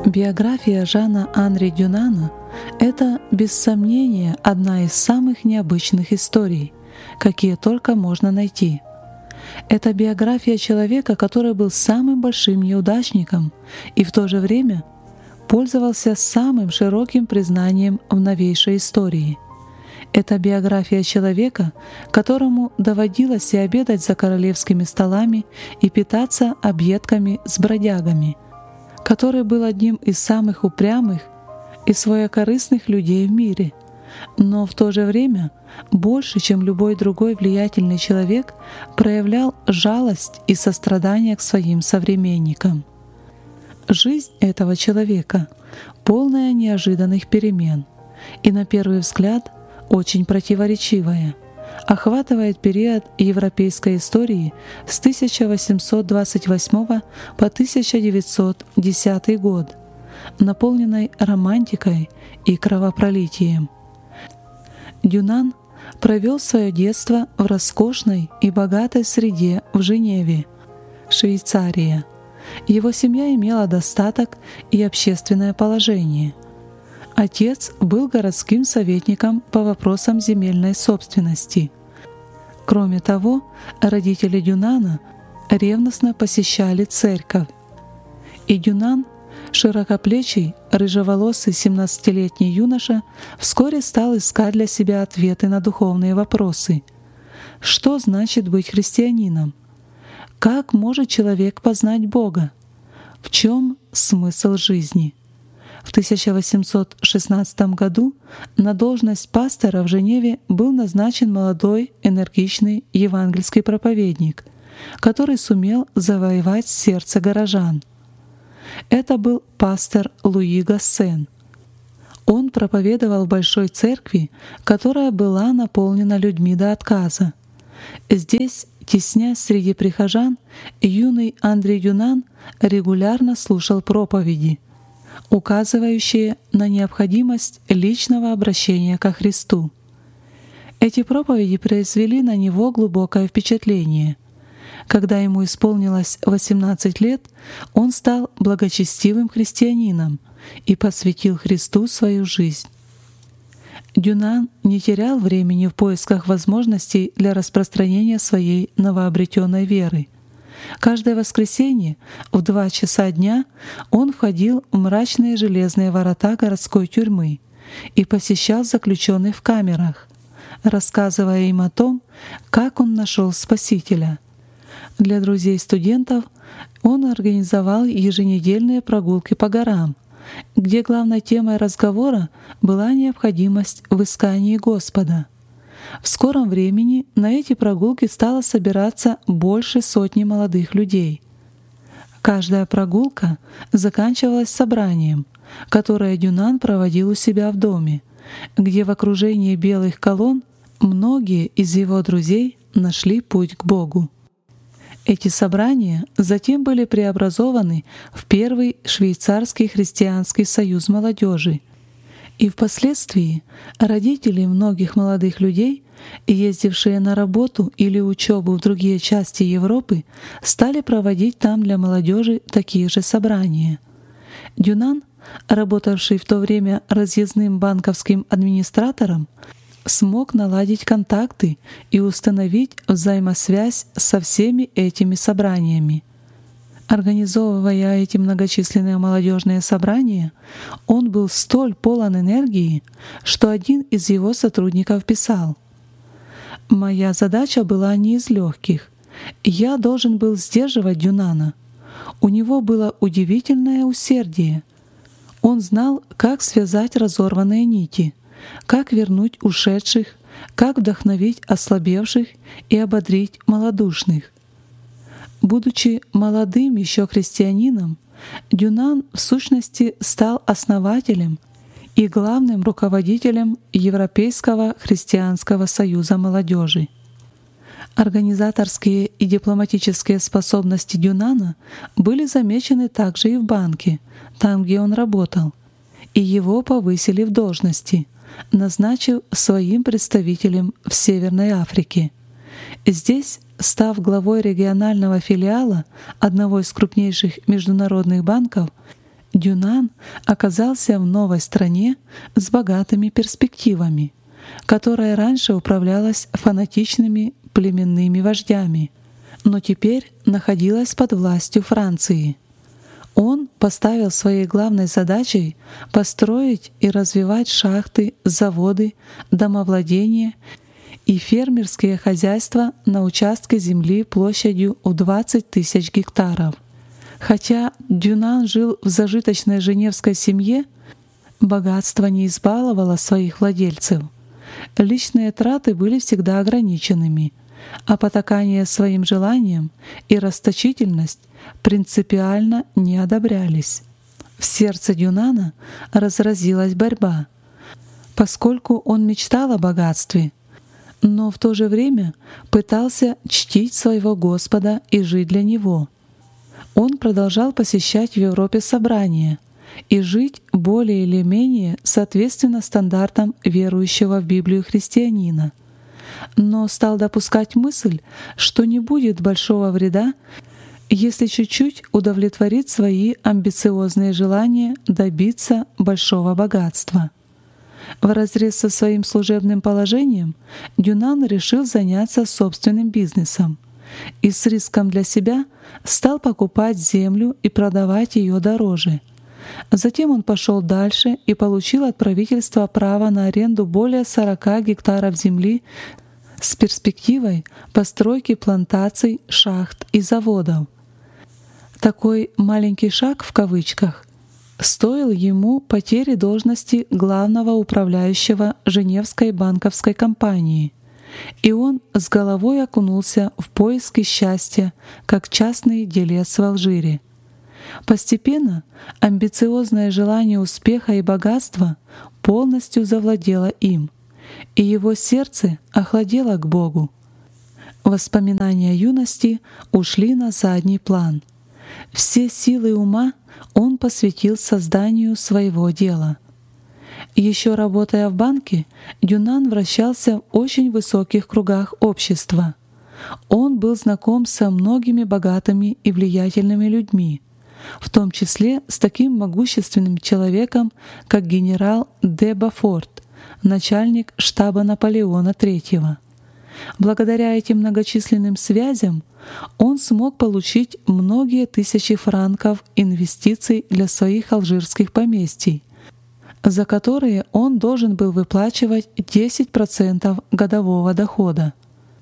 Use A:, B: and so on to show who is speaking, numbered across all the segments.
A: Биография Жана-Анри Дюнана — это, без сомнения, одна из самых необычных историй, какие только можно найти. Это биография человека, который был самым большим неудачником и в то же время пользовался самым широким признанием в новейшей истории. Это биография человека, которому доводилось и обедать за королевскими столами и питаться объедками с бродягами, который был одним из самых упрямых и своекорыстных людей в мире, но в то же время больше, чем любой другой влиятельный человек, проявлял жалость и сострадание к своим современникам. Жизнь этого человека полная неожиданных перемен и, на первый взгляд, очень противоречивая, охватывает период европейской истории с 1828 по 1910 год, наполненной романтикой и кровопролитием. Дюнан провел свое детство в роскошной и богатой среде в Женеве, Швейцария. Его семья имела достаток и общественное положение. Отец был городским советником по вопросам земельной собственности. Кроме того, родители Дюнана ревностно посещали церковь. И Дюнан, широкоплечий, рыжеволосый 17-летний юноша, вскоре стал искать для себя ответы на духовные вопросы. Что значит быть христианином? Как может человек познать Бога? В чем смысл жизни? В 1816 году на должность пастора в Женеве был назначен молодой, энергичный евангельский проповедник, который сумел завоевать сердце горожан. Это был пастор Луи Гассен. Он проповедовал в большой церкви, которая была наполнена людьми до отказа. Здесь, теснясь среди прихожан, юный Анри Дюнан регулярно слушал проповеди, указывающие на необходимость личного обращения ко Христу. Эти проповеди произвели на него глубокое впечатление. Когда ему исполнилось 18 лет, он стал благочестивым христианином и посвятил Христу свою жизнь. Дюнан не терял времени в поисках возможностей для распространения своей новообретенной веры. Каждое воскресенье в 2 часа дня он входил в мрачные железные ворота городской тюрьмы и посещал заключенных в камерах, рассказывая им о том, как он нашел Спасителя. Для друзей-студентов он организовал еженедельные прогулки по горам, где главной темой разговора была необходимость в искании Господа. В скором времени на эти прогулки стало собираться больше сотни молодых людей. Каждая прогулка заканчивалась собранием, которое Дюнан проводил у себя в доме, где в окружении белых колонн многие из его друзей нашли путь к Богу. Эти собрания затем были преобразованы в первый швейцарский христианский союз молодежи, и впоследствии родители многих молодых людей, ездившие на работу или учебу в другие части Европы, стали проводить там для молодежи такие же собрания. Дюнан, работавший в то время разъездным банковским администратором, смог наладить контакты и установить взаимосвязь со всеми этими собраниями. Организовывая эти многочисленные молодежные собрания, он был столь полон энергии, что один из его сотрудников писал: «Моя задача была не из легких. Я должен был сдерживать Дюнана. У него было удивительное усердие. Он знал, как связать разорванные нити, как вернуть ушедших, как вдохновить ослабевших и ободрить малодушных». Будучи молодым еще христианином, Дюнан в сущности стал основателем и главным руководителем Европейского христианского союза молодежи. Организаторские и дипломатические способности Дюнана были замечены также и в банке, там, где он работал, и его повысили в должности, назначив своим представителем в Северной Африке. Здесь, став главой регионального филиала одного из крупнейших международных банков, Дюнан оказался в новой стране с богатыми перспективами, которая раньше управлялась фанатичными племенными вождями, но теперь находилась под властью Франции. Он поставил своей главной задачей построить и развивать шахты, заводы, домовладения и фермерские хозяйства на участке земли площадью в 20 тысяч гектаров. Хотя Дюнан жил в зажиточной женевской семье, богатство не избаловало своих владельцев. Личные траты были всегда ограниченными, а потакание своим желаниям и расточительность принципиально не одобрялись. В сердце Дюнана разразилась борьба, поскольку он мечтал о богатстве, но в то же время пытался чтить своего Господа и жить для Него. Он продолжал посещать в Европе собрания и жить более или менее соответственно стандартам верующего в Библию христианина, но стал допускать мысль, что не будет большого вреда, если чуть-чуть удовлетворить свои амбициозные желания добиться большого богатства. Вразрез со своим служебным положением Дюнан решил заняться собственным бизнесом и с риском для себя стал покупать землю и продавать ее дороже. Затем он пошел дальше и получил от правительства право на аренду более 40 гектаров земли с перспективой постройки плантаций, шахт и заводов. Такой «маленький шаг» в кавычках стоил ему потери должности главного управляющего Женевской банковской компании, и он с головой окунулся в поиски счастья как частный делец в Алжире. Постепенно амбициозное желание успеха и богатства полностью завладело им, и его сердце охладело к Богу. Воспоминания юности ушли на задний план. Все силы ума он посвятил созданию своего дела. Еще работая в банке, Дюнан вращался в очень высоких кругах общества. Он был знаком со многими богатыми и влиятельными людьми, в том числе с таким могущественным человеком, как генерал де Бофорт, начальник штаба Наполеона III. Благодаря этим многочисленным связям он смог получить многие тысячи франков инвестиций для своих алжирских поместий, за которые он должен был выплачивать 10% годового дохода.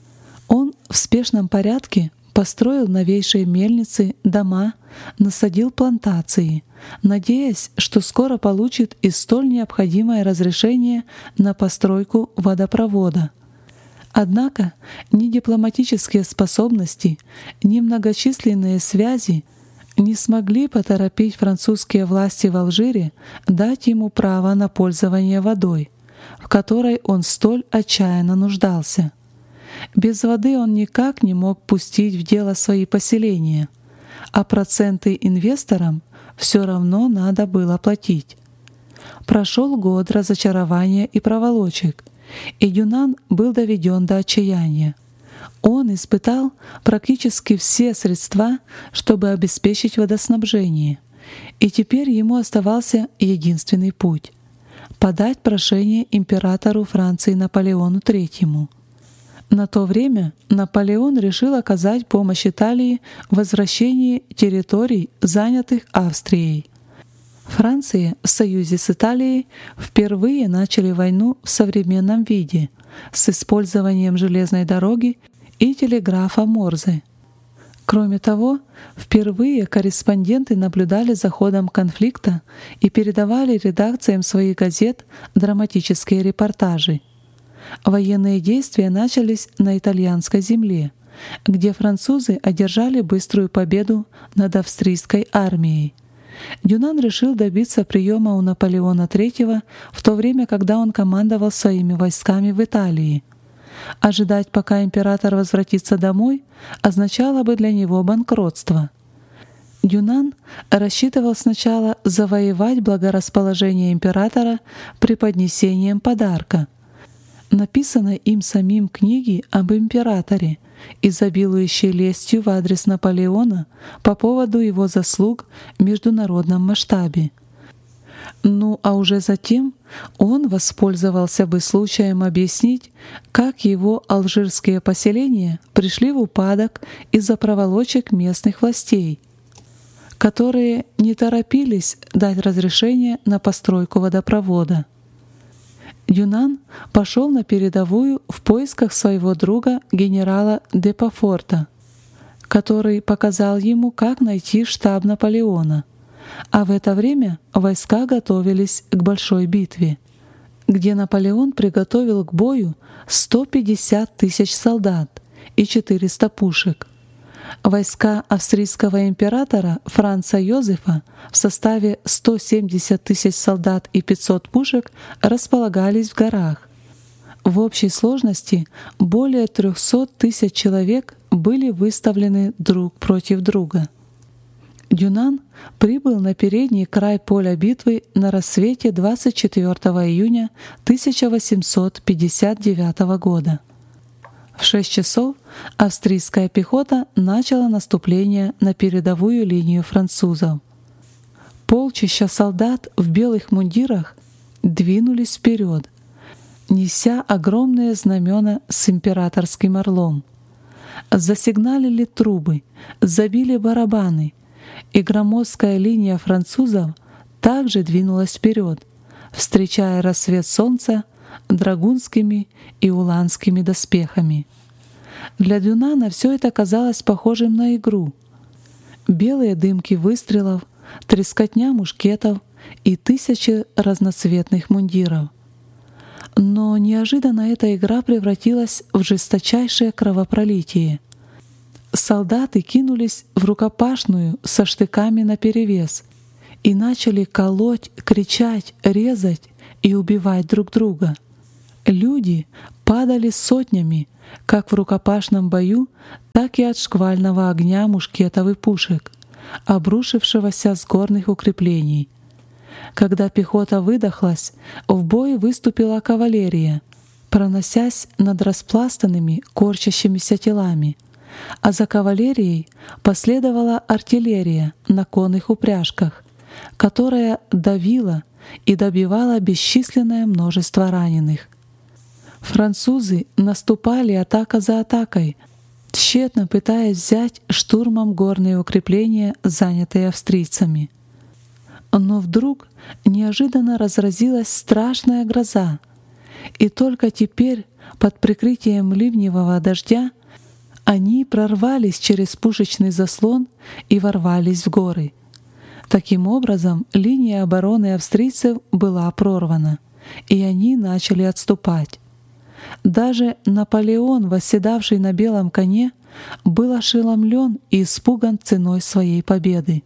A: Он в спешном порядке построил новейшие мельницы, дома, насадил плантации, надеясь, что скоро получит и столь необходимое разрешение на постройку водопровода. Однако ни дипломатические способности, ни многочисленные связи не смогли поторопить французские власти в Алжире дать ему право на пользование водой, в которой он столь отчаянно нуждался. Без воды он никак не мог пустить в дело свои поселения, а проценты инвесторам все равно надо было платить. Прошел год разочарования и проволочек, и Дюнан был доведен до отчаяния. Он испытал практически все средства, чтобы обеспечить водоснабжение, и теперь ему оставался единственный путь — подать прошение императору Франции Наполеону III. На то время Наполеон решил оказать помощь Италии в возвращении территорий, занятых Австрией. Франция в союзе с Италией впервые начали войну в современном виде с использованием железной дороги и телеграфа Морзе. Кроме того, впервые корреспонденты наблюдали за ходом конфликта и передавали редакциям своих газет драматические репортажи. Военные действия начались на итальянской земле, где французы одержали быструю победу над австрийской армией. Дюнан решил добиться приема у Наполеона III в то время, когда он командовал своими войсками в Италии. Ожидать, пока император возвратится домой, означало бы для него банкротство. Дюнан рассчитывал сначала завоевать благорасположение императора преподнесением подарка, написанной им самим книги об императоре, изобилующей лестью в адрес Наполеона по поводу его заслуг в международном масштабе. Ну а уже затем он воспользовался бы случаем объяснить, как его алжирские поселения пришли в упадок из-за проволочек местных властей, которые не торопились дать разрешение на постройку водопровода. Дюнан пошел на передовую в поисках своего друга генерала Депафорта, который показал ему, как найти штаб Наполеона. А в это время войска готовились к большой битве, где Наполеон приготовил к бою 150 тысяч солдат и 400 пушек. Войска австрийского императора Франца Йозефа в составе 170 тысяч солдат и 500 пушек располагались в горах. В общей сложности более 300 тысяч человек были выставлены друг против друга. Дюнан прибыл на передний край поля битвы на рассвете 24 июня 1859 года. В 6 часов австрийская пехота начала наступление на передовую линию французов. Полчища солдат в белых мундирах двинулись вперед, неся огромные знамена с императорским орлом. Засигналили трубы, забили барабаны, и громоздкая линия французов также двинулась вперед, встречая рассвет солнца драгунскими и уланскими доспехами. Для Дюнана все это казалось похожим на игру. Белые дымки выстрелов, трескотня мушкетов и тысячи разноцветных мундиров. Но неожиданно эта игра превратилась в жесточайшее кровопролитие. Солдаты кинулись в рукопашную со штыками наперевес и начали колоть, кричать, резать и убивать друг друга. Люди падали сотнями, как в рукопашном бою, так и от шквального огня мушкетов и пушек, обрушившегося с горных укреплений. Когда пехота выдохлась, в бой выступила кавалерия, проносясь над распластанными, корчащимися телами, а за кавалерией последовала артиллерия на конных упряжках, которая давила и добивала бесчисленное множество раненых. Французы наступали атака за атакой, тщетно пытаясь взять штурмом горные укрепления, занятые австрийцами. Но вдруг неожиданно разразилась страшная гроза, и только теперь, под прикрытием ливневого дождя, они прорвались через пушечный заслон и ворвались в горы. Таким образом, линия обороны австрийцев была прорвана, и они начали отступать. Даже Наполеон, восседавший на белом коне, был ошеломлен и испуган ценой своей победы.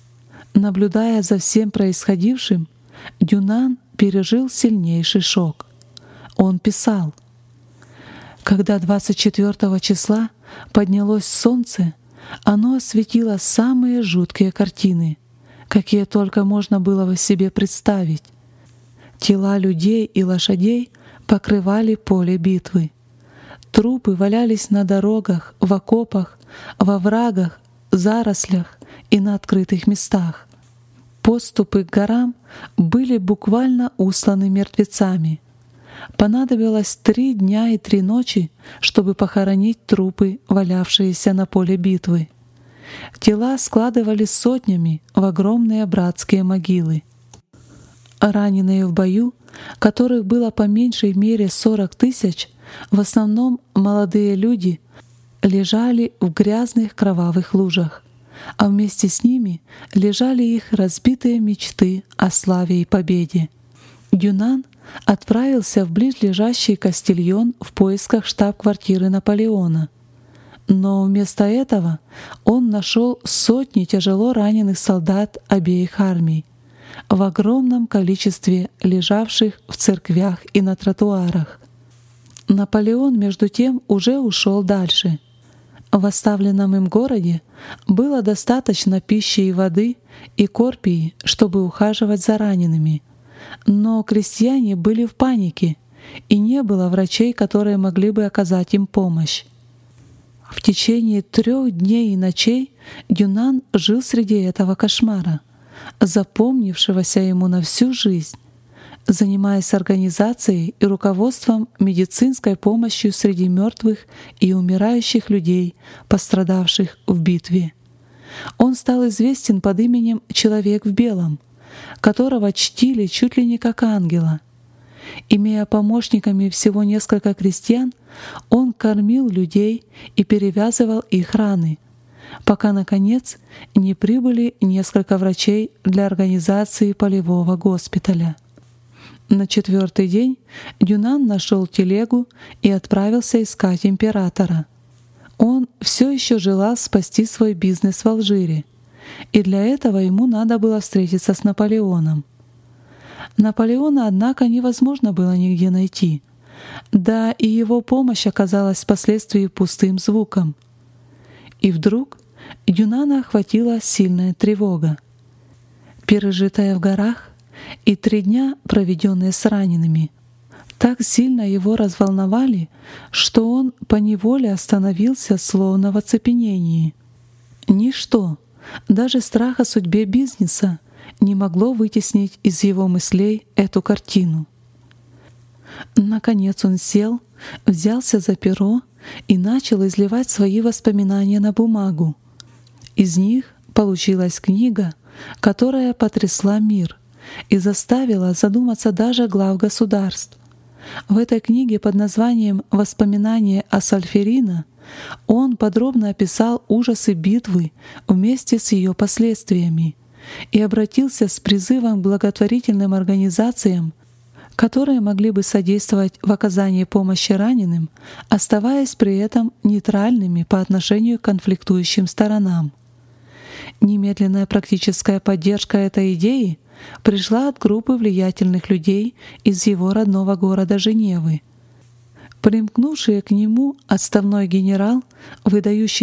A: Наблюдая за всем происходившим, Дюнан пережил сильнейший шок. Он писал: «Когда 24 числа поднялось солнце, оно осветило самые жуткие картины, какие только можно было бы себе представить. Тела людей и лошадей покрывали поле битвы. Трупы валялись на дорогах, в окопах, во врагах, зарослях и на открытых местах. Подступы к горам были буквально устланы мертвецами. Понадобилось 3 дня и 3 ночи, чтобы похоронить трупы, валявшиеся на поле битвы. Тела складывали сотнями в огромные братские могилы. Раненые в бою, которых было по меньшей мере 40 тысяч, в основном молодые люди, лежали в грязных кровавых лужах, а вместе с ними лежали их разбитые мечты о славе и победе. Дюнан отправился в близлежащий Кастильон в поисках штаб-квартиры Наполеона. Но вместо этого он нашел сотни тяжело раненых солдат обеих армий, в огромном количестве лежавших в церквях и на тротуарах. Наполеон, между тем, уже ушел дальше. В оставленном им городе было достаточно пищи и воды и корпии, чтобы ухаживать за ранеными. Но крестьяне были в панике и не было врачей, которые могли бы оказать им помощь. В течение 3 дней и ночей Дюнан жил среди этого кошмара, запомнившегося ему на всю жизнь, занимаясь организацией и руководством медицинской помощью среди мертвых и умирающих людей, пострадавших в битве. Он стал известен под именем «Человек в белом», которого чтили чуть ли не как ангела. Имея помощниками всего несколько крестьян, он кормил людей и перевязывал их раны, пока, наконец, не прибыли несколько врачей для организации полевого госпиталя. На 4-й день Дюнан нашел телегу и отправился искать императора. Он все еще желал спасти свой бизнес в Алжире, и для этого ему надо было встретиться с Наполеоном. Наполеона, однако, невозможно было нигде найти, да и его помощь оказалась впоследствии пустым звуком. И вдруг Дюнана охватила сильная тревога. Пережитая в горах и 3 дня, проведенные с ранеными, так сильно его разволновали, что он поневоле остановился словно в оцепенении. Ничто, даже страх о судьбе бизнеса, не могло вытеснить из его мыслей эту картину. Наконец он сел, взялся за перо и начал изливать свои воспоминания на бумагу. Из них получилась книга, которая потрясла мир и заставила задуматься даже глав государств. В этой книге под названием «Воспоминания о Сольферино» он подробно описал ужасы битвы вместе с ее последствиями и обратился с призывом к благотворительным организациям, которые могли бы содействовать в оказании помощи раненым, оставаясь при этом нейтральными по отношению к конфликтующим сторонам. Немедленная практическая поддержка этой идеи пришла от группы влиятельных людей из его родного города Женевы. Примкнувший к нему отставной генерал, выдающийся